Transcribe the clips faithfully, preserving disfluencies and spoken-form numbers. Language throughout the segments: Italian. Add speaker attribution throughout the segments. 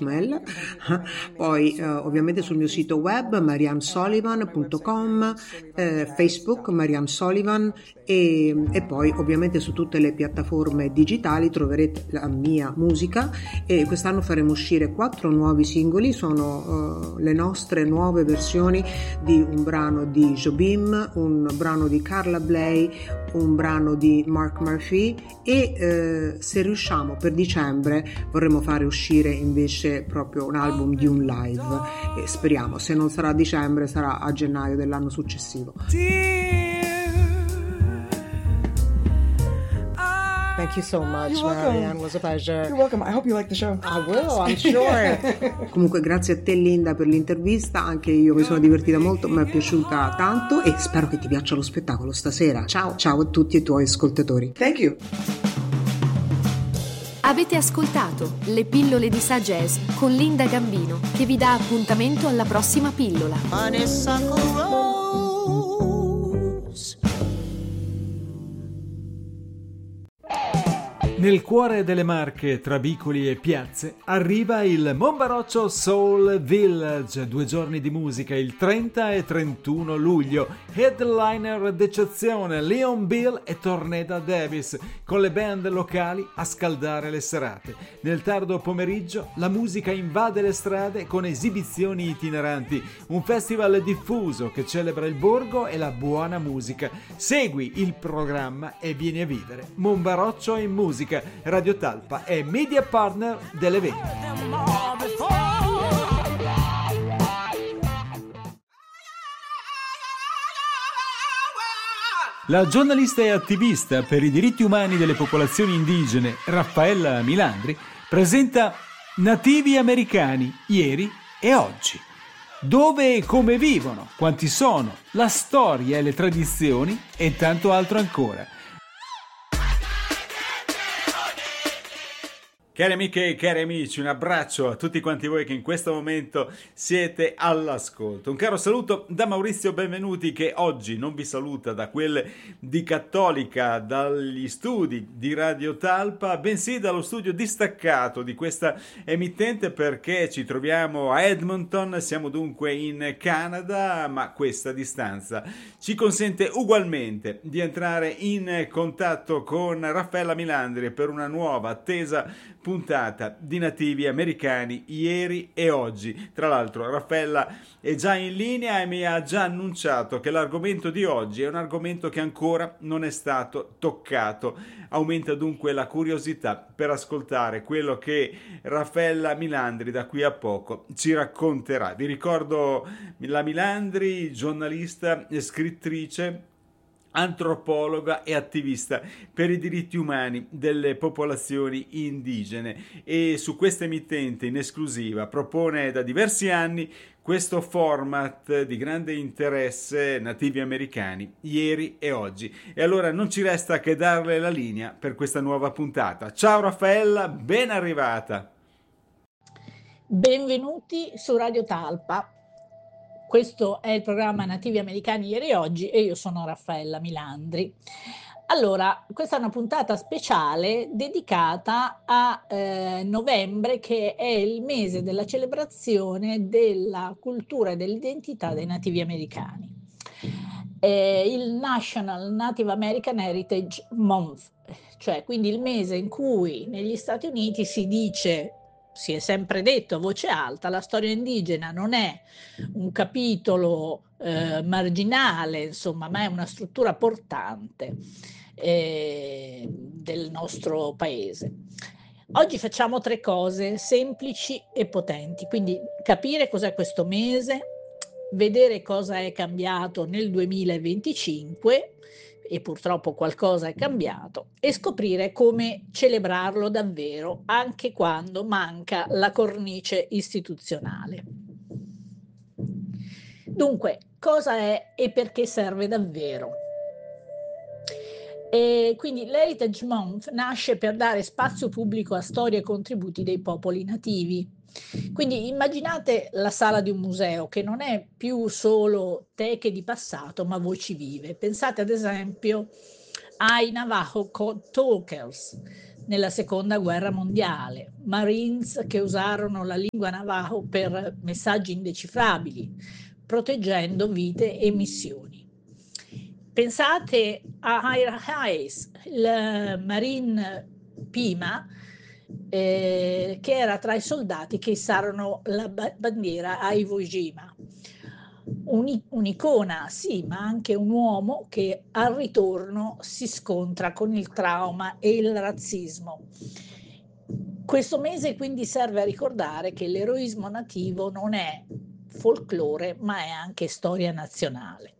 Speaker 1: Hotmail, poi eh, ovviamente sul mio sito web mariam sullivan punto com, eh, Facebook Mariam Sullivan e, e poi ovviamente su tutte le piattaforme digitali troverete la mia musica e quest'anno faremo uscire quattro nuovi singoli, sono uh, le nostre nuove versioni di un brano di Jobim, un brano di Carla Bley, un brano di Mark Murphy e eh, se riusciamo per dicembre vorremmo fare uscire invece proprio un album di un live e speriamo, se non sarà a dicembre sarà a gennaio dell'anno successivo.
Speaker 2: Thank you so much,
Speaker 3: You're welcome.
Speaker 2: Marianne. It was a pleasure.
Speaker 3: You're welcome. I hope you like the show.
Speaker 2: I will, I'm sure.
Speaker 1: Comunque grazie a te Linda per l'intervista, anche io mi sono divertita molto, mi è piaciuta tanto e spero che ti piaccia lo spettacolo stasera. Ciao, ciao a tutti i tuoi ascoltatori.
Speaker 3: Thank you.
Speaker 4: Avete ascoltato Le pillole di Sa Jazz con Linda Gambino, che vi dà appuntamento alla prossima pillola.
Speaker 5: Nel cuore delle Marche, tra vicoli e piazze, arriva il Monbaroccio Soul Village, due giorni di musica il trenta e trentuno luglio, headliner d'eccezione Leon Bill e Torneda Davis, con le band locali a scaldare le serate. Nel tardo pomeriggio la musica invade le strade con esibizioni itineranti, un festival diffuso che celebra il borgo e la buona musica. Segui il programma e vieni a vivere Monbaroccio in musica. Radio Talpa è media partner dell'evento. La giornalista e attivista per i diritti umani delle popolazioni indigene Raffaella Milandri presenta Nativi americani ieri e oggi. Dove e come vivono, quanti sono, la storia e le tradizioni e tanto altro ancora. Cari amiche e cari amici, un abbraccio a tutti quanti voi che in questo momento siete all'ascolto. Un caro saluto da Maurizio Benvenuti, che oggi non vi saluta da quelle di Cattolica, dagli studi di Radio Talpa, bensì dallo studio distaccato di questa emittente, perché ci troviamo a Edmonton, siamo dunque in Canada, ma questa distanza ci consente ugualmente di entrare in contatto con Raffaella Milandri per una nuova attesa puntata di Nativi Americani ieri e oggi. Tra l'altro Raffaella è già in linea e mi ha già annunciato che l'argomento di oggi è un argomento che ancora non è stato toccato. Aumenta dunque la curiosità per ascoltare quello che Raffaella Milandri da qui a poco ci racconterà. Vi ricordo la Milandri, giornalista e scrittrice, antropologa e attivista per i diritti umani delle popolazioni indigene, e su questa emittente in esclusiva propone da diversi anni questo format di grande interesse, Nativi Americani ieri e oggi. E allora non ci resta che darle la linea per questa nuova puntata. Ciao Raffaella, ben arrivata.
Speaker 6: Benvenuti su Radio Talpa. Questo è il programma Nativi Americani ieri e oggi e io sono Raffaella Milandri. Allora, questa è una puntata speciale dedicata a eh, novembre, che è il mese della celebrazione della cultura e dell'identità dei nativi americani. È il National Native American Heritage Month, cioè quindi il mese in cui negli Stati Uniti si dice, si è sempre detto a voce alta, la storia indigena non è un capitolo eh, marginale, insomma, ma è una struttura portante eh, del nostro paese. Oggi facciamo tre cose semplici e potenti, quindi capire cos'è questo mese, vedere cosa è cambiato nel duemilaventicinque, e purtroppo qualcosa è cambiato, e scoprire come celebrarlo davvero anche quando manca la cornice istituzionale. Dunque, cosa è e perché serve davvero? E quindi l'Heritage Month nasce per dare spazio pubblico a storie e contributi dei popoli nativi. Quindi immaginate la sala di un museo che non è più solo teche di passato, ma voci vive. Pensate ad esempio ai Navajo Code Talkers, nella seconda guerra mondiale, Marines che usarono la lingua navajo per messaggi indecifrabili, proteggendo vite e missioni. Pensate a Ira Hayes, il Marine Pima, eh, che era tra i soldati che issarono la ba- bandiera a Iwo Jima. Un, un'icona, sì, ma anche un uomo che al ritorno si scontra con il trauma e il razzismo. Questo mese quindi serve a ricordare che l'eroismo nativo non è folklore, ma è anche storia nazionale.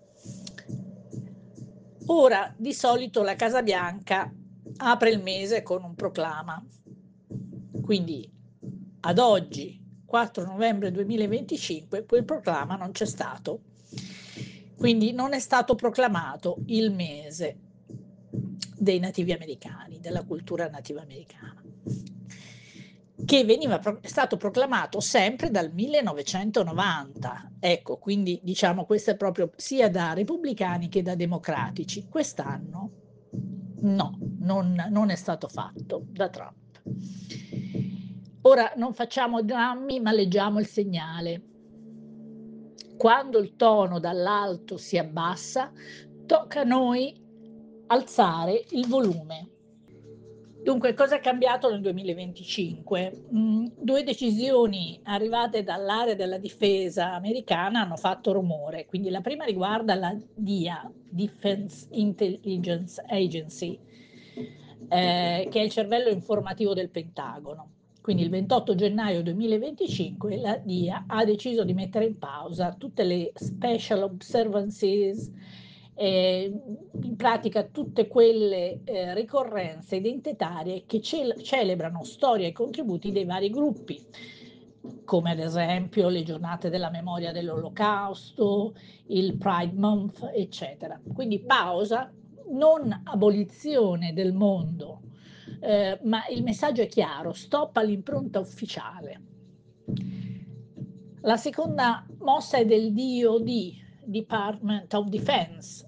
Speaker 6: Ora, di solito la Casa Bianca apre il mese con un proclama. Quindi, ad oggi, quattro novembre duemilaventicinque, quel proclama non c'è stato. Quindi non è stato proclamato il mese dei nativi americani, della cultura nativa americana, che veniva pro- è stato proclamato sempre dal millenovecentonovanta. Ecco, quindi diciamo questo è proprio sia da repubblicani che da democratici. Quest'anno no, non, non è stato fatto da Trump. Ora non facciamo drammi, ma leggiamo il segnale. Quando il tono dall'alto si abbassa, tocca a noi alzare il volume. Dunque, cosa è cambiato nel duemilaventicinque? Mm, due decisioni arrivate dall'area della difesa americana hanno fatto rumore. Quindi la prima riguarda la D I A, Defense Intelligence Agency, eh, che è il cervello informativo del Pentagono. Quindi il ventotto gennaio duemilaventicinque la D I A ha deciso di mettere in pausa tutte le special observances, eh, in pratica tutte quelle eh, ricorrenze identitarie che ce- celebrano storia e contributi dei vari gruppi, come ad esempio le giornate della memoria dell'Olocausto, il Pride Month, eccetera. Quindi pausa, non abolizione del mondo, eh, ma il messaggio è chiaro: stop all'impronta ufficiale. La seconda mossa è del D O D, Department of Defense.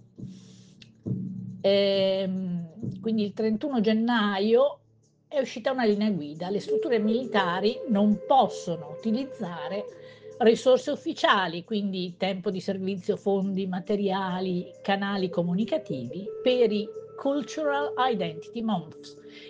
Speaker 6: Ehm, quindi il trentuno gennaio è uscita una linea guida: le strutture militari non possono utilizzare risorse ufficiali, quindi tempo di servizio, fondi, materiali, canali comunicativi per i Cultural Identity Months,